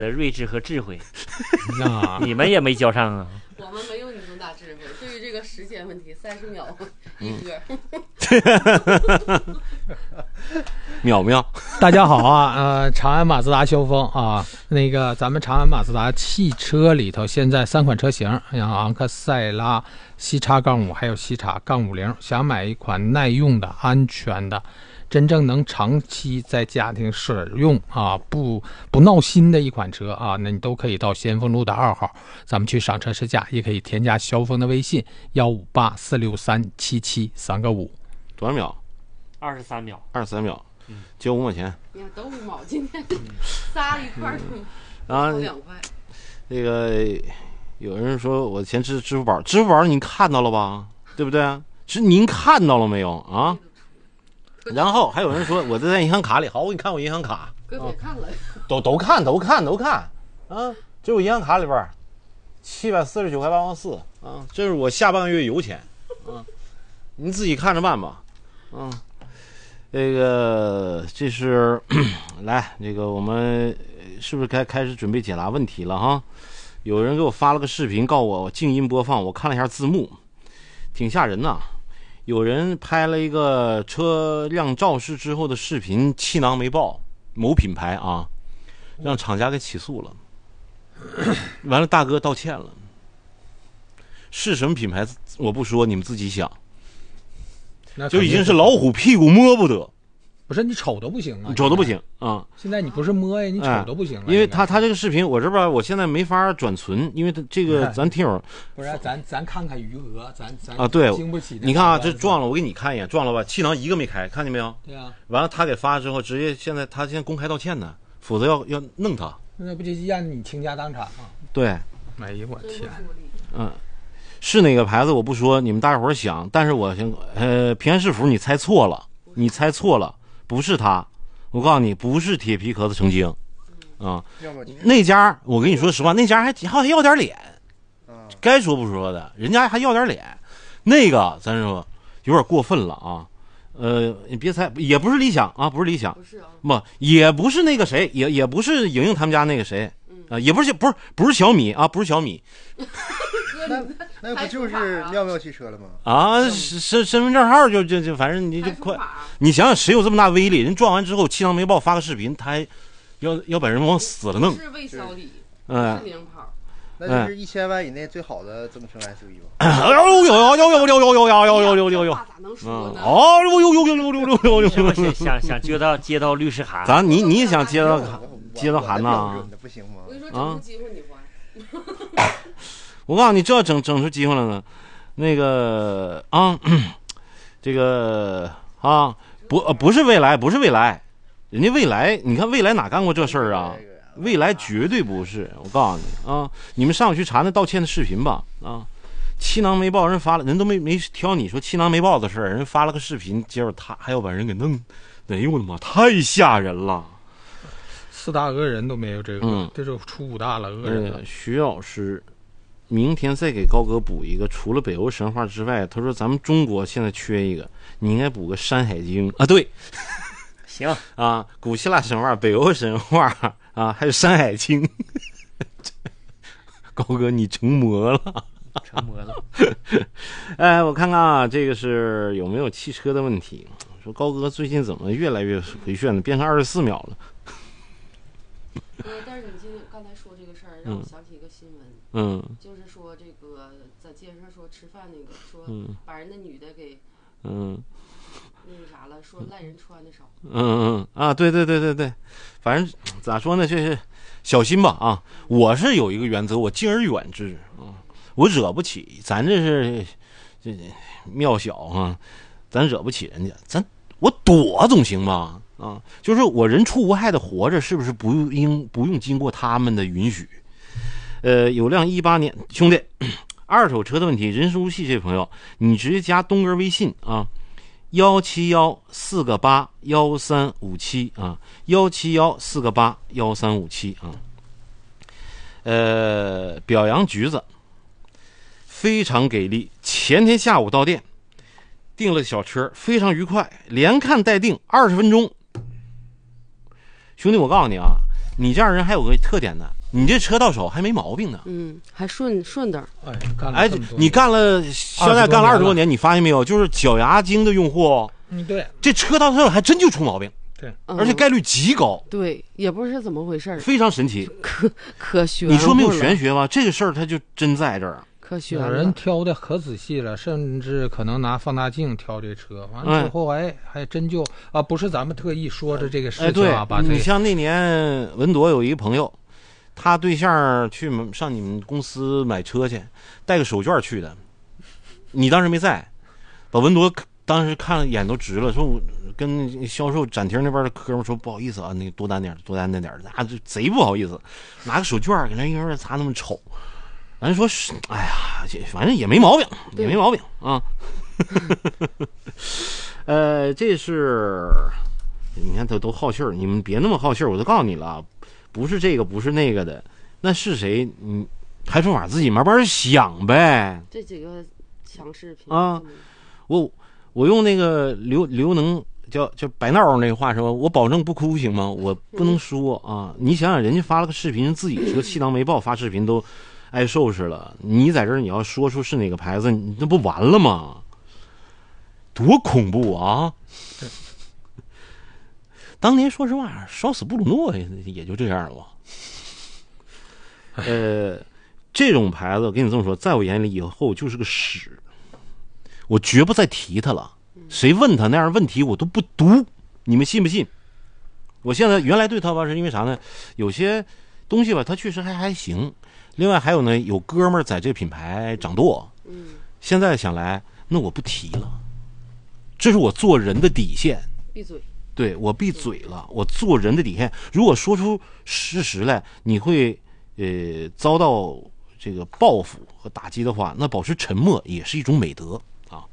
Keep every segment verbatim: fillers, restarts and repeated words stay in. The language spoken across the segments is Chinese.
的睿智和智慧， 啊， 你们也没交上啊。 我们没有你这么大智慧，对于这个时间问题，三十秒一歌。 淼淼， 大家好啊，呃，长安马自达萧峰啊，那个咱们长安马自达汽车里头，现在三款车型，像昂克赛拉、西叉杠五还有西叉杠五零，想买一款耐用的、安全的。真正能长期在家庭使用啊，不不闹心的一款车啊，那你都可以到先锋路的二号，咱们去赏车试驾，也可以添加萧峰的微信幺五八四六三七七三个五。 多少秒？ 二十三秒， 二十三秒，交五毛钱。 你看都五毛，今天仨一块儿啊， 两块。 那个有人说我钱支支付宝，支付宝您看到了吧？对不对？是您看到了没有啊？然后还有人说我这在银行卡里，好，我给你看我银行卡， 哥别看了， 都都看都看都看啊！这我银行卡里边七百四十九块八毛四啊，这是我下半个月油钱啊，您自己看着办吧。嗯、啊，这个这是来这个我们是不是该开始准备解答问题了哈？有人给我发了个视频，告我静音播放，我看了一下字幕，挺吓人呐。有人拍了一个车辆肇事之后的视频，气囊没爆，某品牌啊，让厂家给起诉了。完了，大哥道歉了。是什么品牌我不说，你们自己想。就已经是老虎屁股摸不得。 不是你瞅都不行啊， 瞅都不行啊！ 现在你不是摸呀，你瞅都不行了。 因为他他这个视频我这边我现在没法转存，因为他这个咱听友不是咱咱看看余额，咱咱啊对， 经不起。 你看啊，这撞了，我给你看一眼，撞了吧？气囊一个没开，看见没有？ 对啊。 完了他给发之后，直接现在他现在公开道歉呢，否则要要弄他。 那不就让你倾家荡产吗？ 对。 哎呀我天！ 嗯，是哪个牌子我不说，你们大伙儿想，但是我想呃平安市府你猜错了，你猜错了。不是他，我告诉你，不是铁皮壳子成精，啊，那家我跟你说实话，那家还还要点脸，该说不说的，人家还要点脸，那个咱说有点过分了啊，呃，你别猜，也不是理想啊，不是理想， 不是啊， 不，也不是那个谁，也也不是莹莹他们家那个谁，啊，也不是不是不是小米啊，不是小米。 那那不就是妙妙汽车了吗？ 啊，身身份证号就就就，反正你就快，你想想谁有这么大威力？人撞完之后气囊没爆，发个视频，他还要要把人往死了弄。 是未销礼， 嗯， 是零跑。 那就是一千万以内最好的增程 S U V 吧？ 哎呦呦呦呦呦呦呦呦呦呦呦呦呦！ 咋能说呢？ 哦呦呦呦呦呦呦呦呦呦！ 想想接到接到律师函， 咱你你想接到接到函呐？ 不行吗？ 我跟你说，整出机会你还。 我告诉你，这要整整出机会了呢，那个啊，这个啊，不呃不是未来，不是未来，人家未来，你看未来哪干过这事儿啊？未来绝对不是，我告诉你啊，你们上去查那道歉的视频吧啊，气囊没爆，人发了，人都没没挑你说气囊没爆的事儿，人发了个视频，结果他还要把人给弄，哎呦我的妈，太吓人了。 四大恶人都没有这个， 嗯， 这就出五大了恶人了。 呃、徐老师。明天再给高哥补一个，除了北欧神话之外，他说咱们中国现在缺一个，你应该补个山海经啊。对， 行啊，古希腊神话、北欧神话啊，还有山海经。高哥你成魔了， 成魔了。 哎，我看看啊，这个是有没有汽车的问题？说高哥最近怎么越来越回旋呢？变成二十四秒了。 呃，但是你今天刚才说这个事儿，让我想起一个新闻。 嗯， 就是说这个在街上说吃饭那个，说把人的女的给嗯那个啥了，说赖人穿的少。 嗯嗯啊，对对对对对，反正咋说呢，就是小心吧啊！我是有一个原则，我敬而远之啊，我惹不起，咱这是这庙小啊，咱惹不起人家，咱我躲总行吧啊？就是我人畜无害的活着，是不是不应不用经过他们的允许？呃，有辆一八年兄弟，二手车的问题，人生如戏这位朋友，你直接加东哥微信啊，幺七幺四个八幺三五七啊，幺七幺四个八幺三五七啊。呃，表扬橘子非常给力，前天下午到店订了小车，非常愉快，连看带订二十分钟。兄弟，我告诉你啊。 你这样人还有个特点呢，你这车到手还没毛病呢。 嗯，还顺顺点儿。 哎，干了哎这么多， 你干了肖代干了二十多年年，你发现没有？就是脚牙精的用户， 嗯，对， 这车到手还真就出毛病， 嗯而且概率极高， 对，也不知道怎么回事儿， 非常神奇。 可可玄乎了。 你说没有玄学吧？这个事儿它就真在这儿。 可玄有人了。 挑的可仔细了，甚至可能拿放大镜挑这车，完了之后哎，还真就啊，不是咱们特意说的这个事哎，对情啊，把这你个像那年文铎有一个朋友，他对象去上你们公司买车去，带个手绢去的，你当时没在，把文铎当时看了眼都直了，说我跟销售展厅那边的哥们说不好意思啊，那个多单点多单点那就贼不好意思，拿个手绢给那一人擦那么丑。咱说是，哎呀，反正也没毛病，也没毛病啊。呃，这是，你看他都好信儿，你们别那么好信儿，我都告诉你了，不是这个，不是那个的，那是谁？你排除法自己慢慢想呗。 这几个强势品啊，我我用那个刘刘能叫叫白闹那个话说，我保证不哭行吗？我不能说啊。你想想，人家发了个视频，自己是个气囊没爆，发视频都挨收拾了。你在这儿你要说出是哪个牌子，你那不完了吗？多恐怖啊！当年说实话，烧死布鲁诺也就这样了吧。呃，这种牌子，我跟你这么说，在我眼里以后就是个屎，我绝不再提它了。谁问他那样问题，我都不读，你们信不信？我现在原来对他吧，是因为啥呢？有些东西吧，它确实还还行。另外还有呢，有哥们儿在这个品牌掌舵， 嗯， 现在想来，那我不提了，这是我做人的底线。 闭嘴。 对，我闭嘴了，我做人的底线。如果说出事实来，你会呃遭到这个报复和打击的话，那保持沉默也是一种美德啊。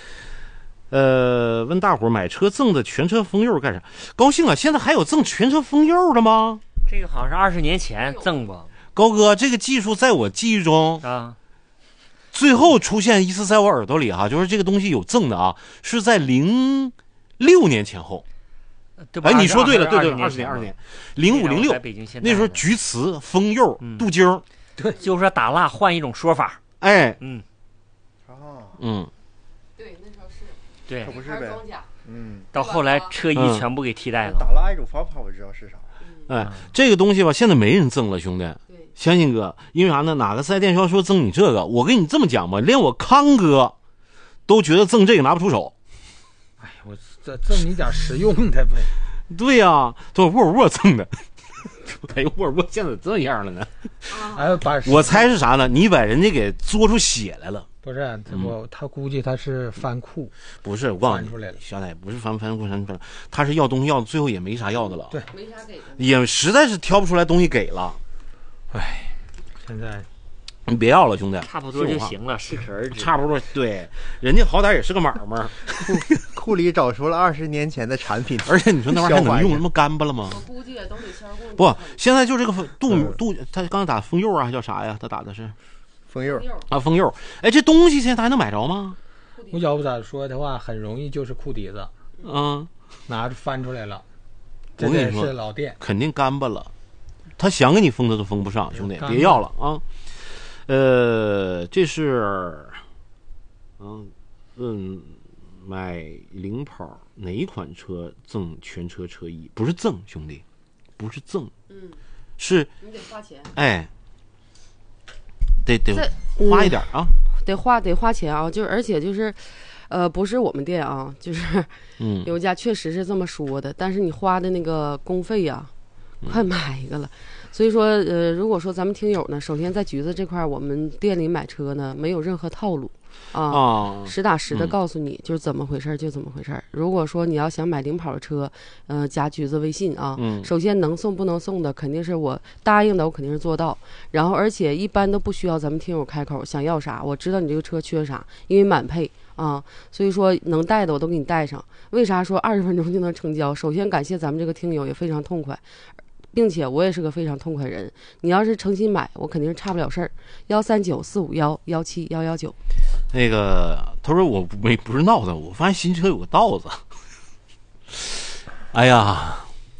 呃，问大伙儿买车赠的全车封釉干啥？高兴啊！现在还有赠全车封釉的吗？ 这个好像是二十年前赠过高哥，这个技术在我记忆中啊， 最后出现一次在我耳朵里哈、啊，就是这个东西有赠的啊，是在零六年前后。哎，你说对了，对对，二十年，二十年，零五零六，那时候菊瓷、封釉、 嗯、 镀金， 对，就是说打蜡换一种说法。 哎， 嗯， 哦， 嗯， 对，那时候是， 对， 可不是呗， 嗯， 到后来车衣全部给替代了。 打蜡一种方法我知道是啥。 哎，这个东西吧，现在没人赠了，兄弟。相信哥，因为啥呢？哪个四 S 店销说赠你这个？我跟你这么讲吧，连我康哥都觉得赠这个拿不出手。 哎，我这赠你点实用的呗。 对呀、啊，都是沃尔沃赠的。哎呦，沃尔沃现在这样了呢。 哎，把我猜是啥呢？你把人家给嘬出血来了。 不是，我他估计他是翻库。 不是，我告诉你，小奶不是翻翻库翻翻，他是要东西要，最后也没啥要的了。 对， 没啥给的， 也实在是挑不出来东西给了。 哎，现在你别要了，兄弟， 差不多就行了，适可而止。 差不多，对，人家好歹也是个买卖。 库里找出了二十年前的产品， 而且你说那玩意儿还能用，那么干巴了吗？ 我估计也都得销供。 不，现在就这个镀镀，他刚才打封釉啊，还叫啥呀？他打的是封釉啊，封釉。哎，这东西现在还能买着吗？ 我要不咋说的话，很容易就是库底子， 嗯， 拿着翻出来了。 我跟你说， 是老店肯定干巴了。他想给你封，他都封不上，兄弟，别要了啊！呃，这是，嗯嗯，买零跑哪一款车赠全车车衣？不是赠，兄弟，不是赠， 嗯， 是你得花钱， 哎，得得花一点啊， 嗯、得花得花钱啊，就是而且就是，呃，不是我们店啊，就是， 嗯， 有家确实是这么说的，但是你花的那个工费呀、啊，快买一个了。所以说，呃，如果说咱们听友呢，首先在橘子这块，我们店里买车呢，没有任何套路，啊， 哦、 实打实的告诉你、嗯、就是怎么回事就怎么回事。如果说你要想买领跑的车，呃，加橘子微信啊， 嗯， 首先能送不能送的，肯定是我答应的，我肯定是做到。然后，而且一般都不需要咱们听友开口，想要啥，我知道你这个车缺啥，因为满配啊，所以说能带的我都给你带上。为啥说二十分钟就能成交？首先感谢咱们这个听友也非常痛快。并且我也是个非常痛快人，你要是诚心买，我肯定是差不了事儿。幺三九四五幺幺七幺幺九。 那个他说我没不是闹的，我发现新车有个道子。哎呀，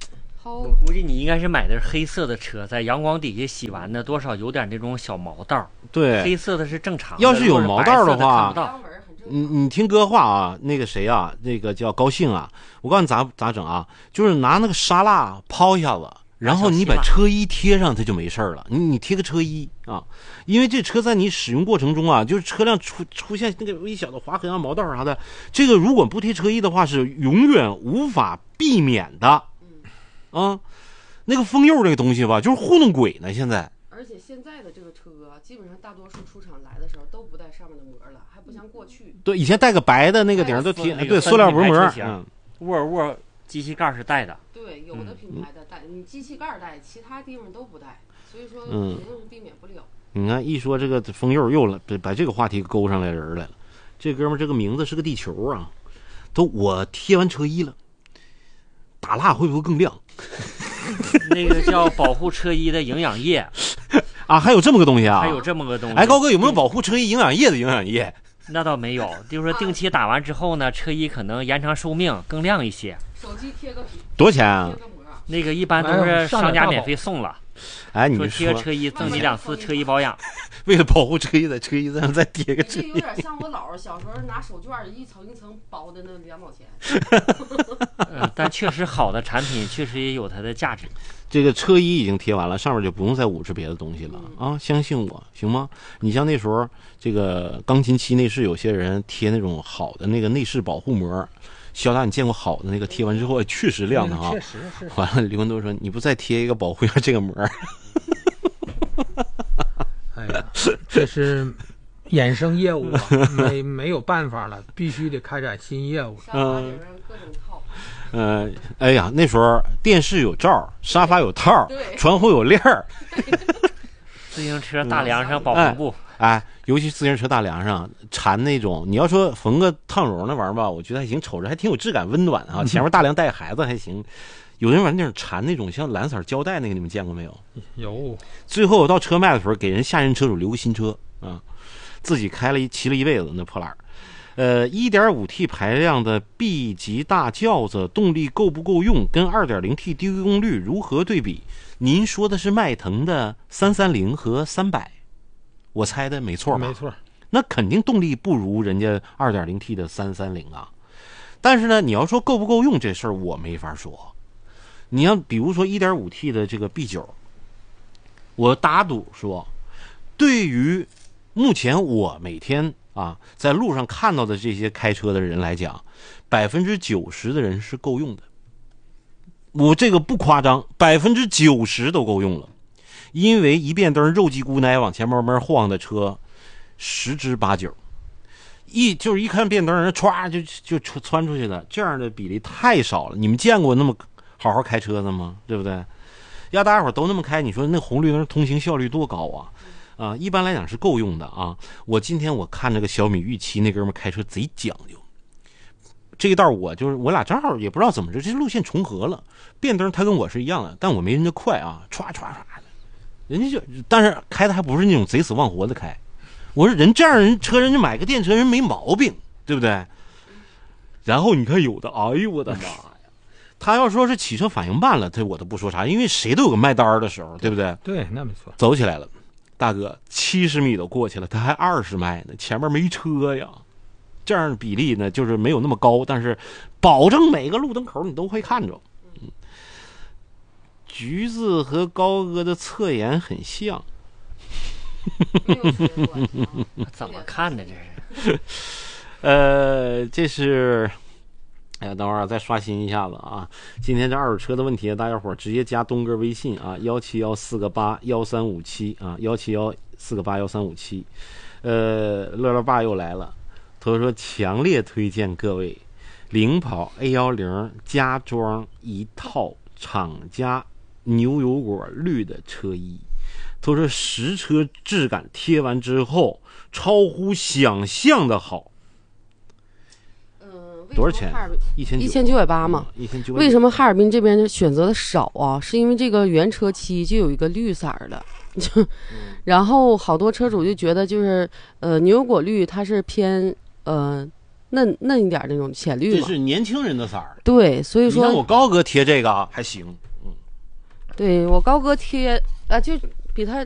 抛。 我估计你应该是买的是黑色的车，在阳光底下洗完的，多少有点那种小毛道。 对， 黑色的是正常的。 要是有毛道的话， 嗯你你听哥话啊，那个谁啊，那个叫高兴啊，我告诉你咋咋整啊，就是拿那个沙蜡抛一下子，然后你把车衣贴上，它就没事了。你你贴个车衣啊，因为这车在你使用过程中啊，就是车辆出出现那个微小的划痕啊、毛道啥的，这个如果不贴车衣的话，是永远无法避免的。啊，那个封釉这个东西吧，就是糊弄鬼呢。现在， 而且现在的这个车、啊，基本上大多数出厂来的时候都不带上面的膜了，还不像过去。 对，以前带个白的那个顶上都贴，对，塑料薄膜。嗯， 沃尔沃机器盖是带的。 对，有的品牌的带，你机器盖带，其他地方都不带，所以说肯定是避免不了。 你看，一说这个封釉又了，把这个话题勾上来人来了。这哥们这个名字是个地球啊，都我贴完车衣了，打蜡会不会更亮？ 那个叫保护车衣的营养液啊，还有这么个东西啊？ 还有这么个东西。 哎，高哥有没有保护车衣营养液的营养液？ 那倒没有，就是说定期打完之后呢，车衣可能延长寿命，更亮一些。 手机贴个多少钱啊？ 那个一般都是商家免费送了。 哎，你说贴个车衣赠你两次车衣保养。 为了保护车衣，在车衣上再贴个车衣。 这有点像我姥姥小时候拿手绢一层一层包的那两毛钱。 嗯，但确实好的产品确实也有它的价值。 这个车衣已经贴完了，上面就不用再捂着别的东西了啊！相信我，行吗？你像那时候这个钢琴漆内饰，有些人贴那种好的那个内饰保护膜，肖大，你见过好的那个贴完之后确实亮的啊！ 确实是。 完了，李文都说你不再贴一个保护一下这个膜？ 哎呀，这是衍生业务啊，没没有办法了，必须得开展新业务。 嗯，各种套。 呃，哎呀，那时候电视有罩，沙发有套，窗户有链儿， 自行车大梁上保护布、 嗯，哎，尤其自行车大梁上缠那种，你要说缝个烫绒那玩意儿吧，我觉得还行，瞅着还挺有质感，温暖啊。前面大梁带孩子还行，有人玩那种缠那种像蓝色胶带那个，你们见过没有？ 有。 最后我到车卖的时候，给人下任车主留个新车啊，自己开了一骑了一辈子那破烂儿。呃 一点五 T 排量的 B 级大轿子动力够不够用，跟 二点零 T 低功率如何对比？您说的是迈腾的三三零和三百，我猜的没错吧？ 没错。 那肯定动力不如人家 二点零 T 的三三零啊。但是呢，你要说够不够用这事儿我没法说。你要比如说 一点五 T 的这个 B 九， 我打赌说，对于目前我每天啊，在路上看到的这些开车的人来讲，百分之九十的人是够用的。我这个不夸张，百分之九十都够用了。因为一变灯肉鸡姑奶往前慢慢晃的车，十之八九，一就是一看变灯人歘就就窜出去了，这样的比例太少了。你们见过那么好好开车的吗？对不对？要大家伙都那么开，你说那红绿灯通行效率多高啊？啊，一般来讲是够用的啊。我今天我看这个小米玉七那哥们开车贼讲究，这一道我就是我俩正好也不知道怎么着，这路线重合了，变灯他跟我是一样的，但我没人家快啊，唰唰唰的，人家就但是开的还不是那种贼死忘活的开。我说人这样人车人家买个电车人没毛病，对不对？然后你看有的，哎呦我的妈呀！他要说是骑车反应慢了，这我都不说啥，因为谁都有个卖单的时候，对不对？ 对，那没错。 走起来了。大哥七十米都过去了，他还二十迈呢，前面没车呀。这样的比例呢，就是没有那么高，但是保证每个路灯口你都会看着。嗯，橘子和高哥的侧颜很像。 怎么看的这是？ 呃，这是。哎呀，等会儿再刷新一下子啊！今天这二手车的问题，大家伙直接加东哥微信啊，幺七幺四个八幺三五七啊，幺七幺四个八幺三五七。呃，乐乐爸又来了，他说强烈推荐各位领跑 A 一零加装一套厂家牛油果绿的车衣。他说实车质感贴完之后，超乎想象的好。多少钱？一千一千九百八嘛。 一千九。 为什么哈尔滨这边选择的少啊？是因为这个原车漆就有一个绿色的，就，然后好多车主就觉得就是呃牛油果绿它是偏呃嫩嫩一点那种浅绿嘛。 这是年轻人的色儿。 对，所以说。 你看我高哥贴这个还行。嗯。 对我高哥贴啊，就比他